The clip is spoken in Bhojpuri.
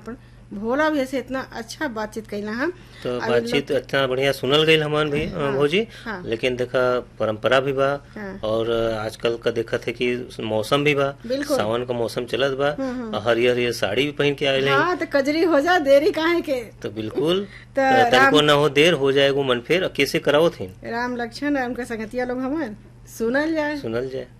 अपन भोला भैया से इतना अच्छा बातचीत कैला हम। तो अब बातचीत अच्छा बढ़िया सुनल गई हमन भी भौजी। हाँ। लेकिन देखा परंपरा भी बा हाँ। और आजकल का देखा थे कि मौसम भी बा, बिल्कुल। सावन का मौसम चलत बा और हरियर हरियर साड़ी भी पहन के आये हाँ तो कजरी हो जा, देरी काहे के। तो बिल्कुल तो तनको न हो देर हो जाएगो मन फेर कैसे कराओ थे राम लक्ष्मण और उनका संगतिया लोग हमार सुनल जाए। सुनल जाए।